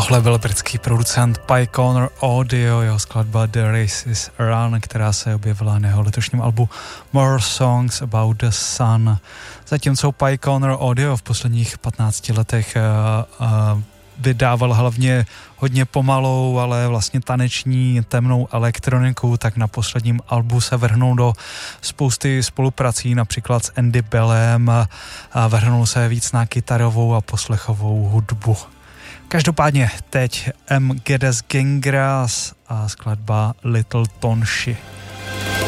Tohle byl britský producent Pye Connor Audio, jeho skladba The Race is Run, která se objevila na jeho letošním albu More Songs About the Sun. Zatímco Pye Connor Audio v posledních 15 letech vydával hlavně hodně pomalou, ale vlastně taneční temnou elektroniku, tak na posledním albu se vrhnul do spousty spoluprací, například s Andy Bellem, a vrhnul se víc na kytarovou a poslechovou hudbu. Každopádně teď M. Geddes Gingras a skladba Little Tonshi.